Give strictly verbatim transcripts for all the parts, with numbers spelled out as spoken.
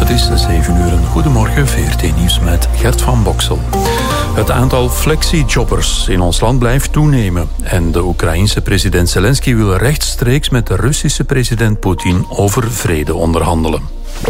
Het is zeven uur. Goedemorgen, V R T-nieuws met Gert van Boksel. Het aantal flexi-jobbers in ons land blijft toenemen. En de Oekraïense president Zelensky wil rechtstreeks met de Russische president Poetin over vrede onderhandelen.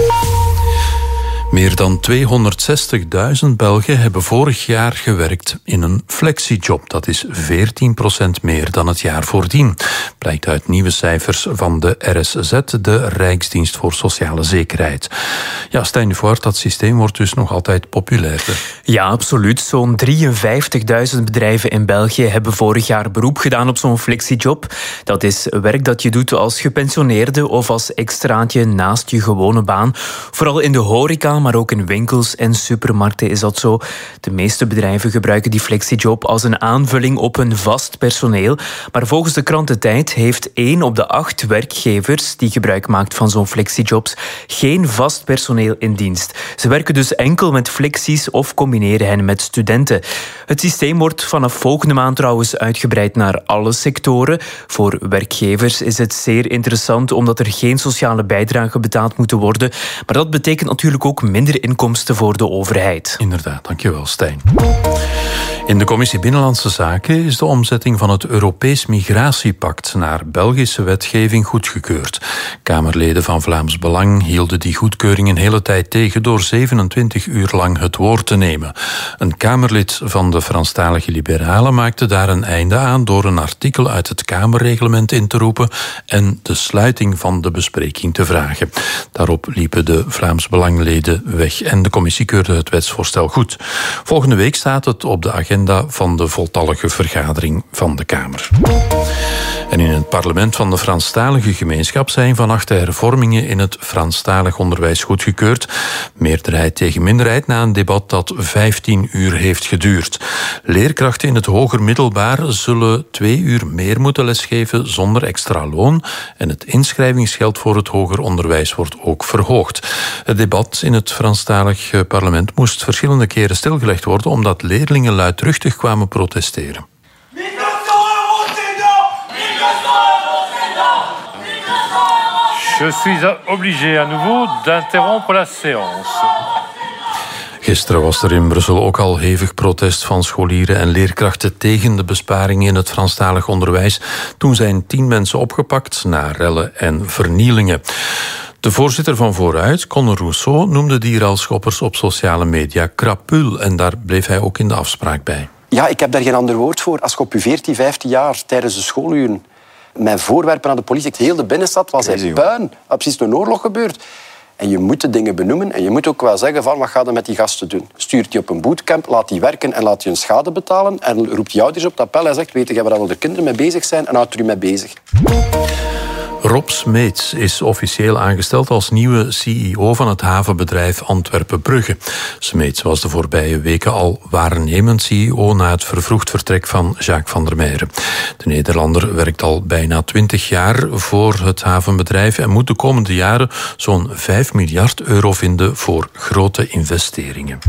Meer dan tweehonderdzestigduizend Belgen hebben vorig jaar gewerkt in een flexiejob. Dat is veertien procent meer dan het jaar voordien. Blijkt uit nieuwe cijfers van de R S Z, de Rijksdienst voor Sociale Zekerheid. Ja, Stijn de Voort, dat systeem wordt dus nog altijd populairder. Ja, absoluut. Zo'n drieënvijftigduizend bedrijven in België hebben vorig jaar beroep gedaan op zo'n flexiejob. Dat is werk dat je doet als gepensioneerde of als extraatje naast je gewone baan. Vooral in de horeca, maar ook in winkels en supermarkten is dat zo. De meeste bedrijven gebruiken die flexiejob als een aanvulling op hun vast personeel. Maar volgens de krant De Tijd heeft één op de acht werkgevers die gebruik maakt van zo'n flexijobs geen vast personeel in dienst. Ze werken dus enkel met flexies of combineren hen met studenten. Het systeem wordt vanaf volgende maand trouwens uitgebreid naar alle sectoren. Voor werkgevers is het zeer interessant omdat er geen sociale bijdragen betaald moeten worden. Maar dat betekent natuurlijk ook minder inkomsten voor de overheid. Inderdaad, dankjewel Stijn. In de Commissie Binnenlandse Zaken is de omzetting van het Europees Migratiepact naar Belgische wetgeving goedgekeurd. Kamerleden van Vlaams Belang hielden die goedkeuring een hele tijd tegen door zevenentwintig uur lang het woord te nemen. Een Kamerlid van de Franstalige Liberalen maakte daar een einde aan door een artikel uit het Kamerreglement in te roepen en de sluiting van de bespreking te vragen. Daarop liepen de Vlaams Belangleden weg en de commissie keurde het wetsvoorstel goed. Volgende week staat het op de agenda van de voltallige vergadering van de Kamer. En in het parlement van de Franstalige gemeenschap zijn vannacht de hervormingen in het Franstalig onderwijs goedgekeurd. Meerderheid tegen minderheid na een debat dat vijftien uur heeft geduurd. Leerkrachten in het hoger middelbaar zullen twee uur meer moeten lesgeven zonder extra loon. En het inschrijvingsgeld voor het hoger onderwijs wordt ook verhoogd. Het debat in het Franstalig parlement moest verschillende keren stilgelegd worden omdat leerlingen luidruchtig kwamen protesteren. Je suis obligé à nouveau d'interrompre la séance. Gisteren was er in Brussel ook al hevig protest van scholieren en leerkrachten tegen de besparingen in het Franstalig onderwijs. Toen zijn tien mensen opgepakt na rellen en vernielingen. De voorzitter van Vooruit, Conor Rousseau, noemde die relschoppers op sociale media krapul en daar bleef hij ook in de afspraak bij. Ja, ik heb daar geen ander woord voor. Als je op je veertien, vijftien jaar tijdens de schooluren mijn voorwerpen aan de politie, heel de binnenstad was hij puin. Dat precies een oorlog gebeurd. En je moet de dingen benoemen en je moet ook wel zeggen van wat ga je met die gasten doen. Stuurt die op een bootcamp, laat die werken en laat die hun schade betalen en roept die ouders op het appel en zegt weet je waar al de kinderen mee bezig zijn en houdt er u mee bezig. Rob Smeets is officieel aangesteld als nieuwe C E O van het havenbedrijf Antwerpen-Brugge. Smeets was de voorbije weken al waarnemend C E O na het vervroegd vertrek van Jacques van der Meijeren. De Nederlander werkt al bijna twintig jaar voor het havenbedrijf en moet de komende jaren zo'n vijf miljard euro vinden voor grote investeringen.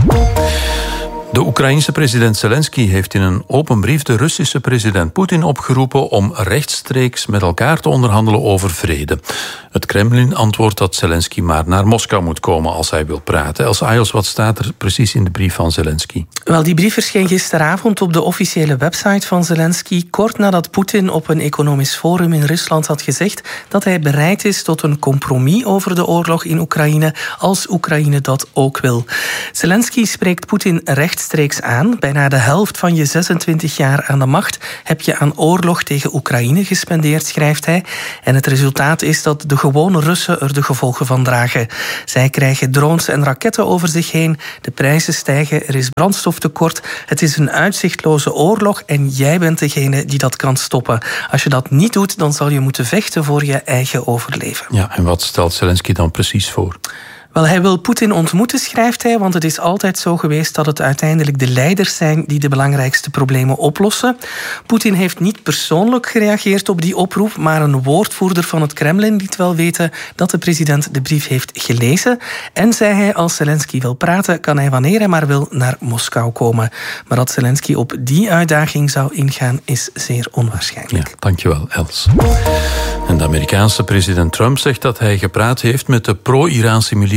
De Oekraïense president Zelensky heeft in een open brief de Russische president Poetin opgeroepen om rechtstreeks met elkaar te onderhandelen over vrede. Het Kremlin antwoordt dat Zelensky maar naar Moskou moet komen als hij wil praten. Els Ayos, wat staat er precies in de brief van Zelensky? Wel, die brief verscheen gisteravond op de officiële website van Zelensky, kort nadat Poetin op een economisch forum in Rusland had gezegd dat hij bereid is tot een compromis over de oorlog in Oekraïne, als Oekraïne dat ook wil. Zelensky spreekt Poetin rechtstreeks aan. Bijna de helft van je zesentwintig jaar aan de macht heb je aan oorlog tegen Oekraïne gespendeerd, schrijft hij. En het resultaat is dat de gewone Russen er de gevolgen van dragen. Zij krijgen drones en raketten over zich heen, de prijzen stijgen, er is brandstoftekort, het is een uitzichtloze oorlog en jij bent degene die dat kan stoppen. Als je dat niet doet, dan zal je moeten vechten voor je eigen overleven. Ja, en wat stelt Zelensky dan precies voor? Wel, hij wil Poetin ontmoeten, schrijft hij, want het is altijd zo geweest dat het uiteindelijk de leiders zijn die de belangrijkste problemen oplossen. Poetin heeft niet persoonlijk gereageerd op die oproep, maar een woordvoerder van het Kremlin liet wel weten dat de president de brief heeft gelezen. En zei hij, als Zelensky wil praten, kan hij wanneer hij maar wil naar Moskou komen. Maar dat Zelensky op die uitdaging zou ingaan, is zeer onwaarschijnlijk. Ja, dankjewel, Els. En de Amerikaanse president Trump zegt dat hij gepraat heeft met de pro-Iraanse militie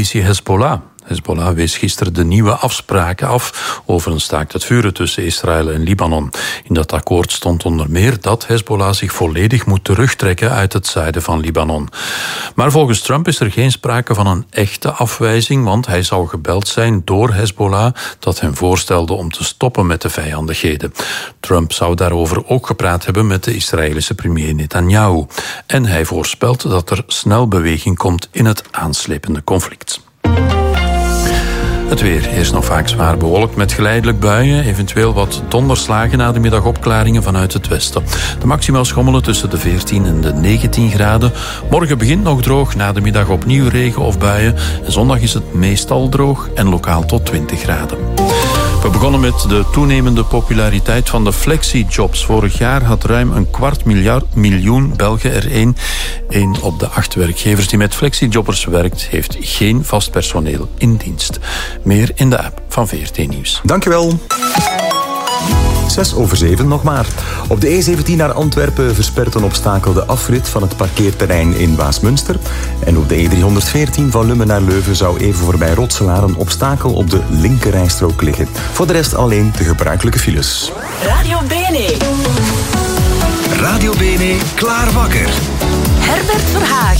militie Hezbollah. Hezbollah wees gisteren de nieuwe afspraken af over een staakt het vuren tussen Israël en Libanon. In dat akkoord stond onder meer dat Hezbollah zich volledig moet terugtrekken uit het zuiden van Libanon. Maar volgens Trump is er geen sprake van een echte afwijzing, want hij zou gebeld zijn door Hezbollah dat hem voorstelde om te stoppen met de vijandigheden. Trump zou daarover ook gepraat hebben met de Israëlische premier Netanyahu. En hij voorspelt dat er snel beweging komt in het aanslepende conflict. Het weer. Eerst nog vaak zwaar bewolkt met geleidelijk buien. Eventueel wat donderslagen na de middagopklaringen vanuit het westen. De maxima schommelen tussen de veertien en de negentien graden. Morgen begint nog droog, na de middag opnieuw regen of buien. En zondag is het meestal droog en lokaal tot twintig graden. We begonnen met de toenemende populariteit van de flexi-jobs. Vorig jaar had ruim een kwart miljard, miljoen Belgen er één. Een op de acht werkgevers die met flexi-jobbers werkt, heeft geen vast personeel in dienst. Meer in de app van V R T Nieuws. Dankjewel. Zes over zeven nog maar. Op de E zeventien naar Antwerpen verspert een obstakel de afrit van het parkeerterrein in Waasmunster. En op de E driehonderdveertien van Lummen naar Leuven zou even voorbij Rotselaar een obstakel op de linkerrijstrook liggen. Voor de rest alleen de gebruikelijke files. Radio Bene. Radio Bene, klaar wakker. Herbert Verhagen.